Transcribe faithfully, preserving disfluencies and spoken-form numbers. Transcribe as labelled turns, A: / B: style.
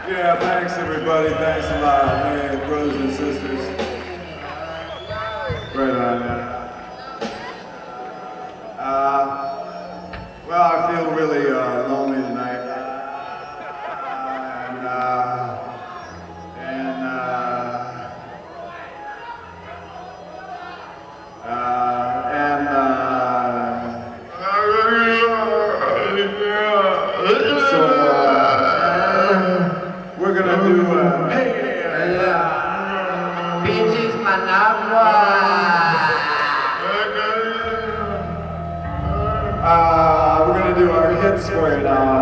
A: Yeah, thanks everybody. Thanks a lot, hey, brothers and sisters. Right on. Uh, well, I feel really uh, lonely tonight. And, uh, and, uh, uh, and, uh, so, uh, we're gonna do, uh, hey,
B: Pinches Managua.
A: uh, we're gonna do our hits for you now.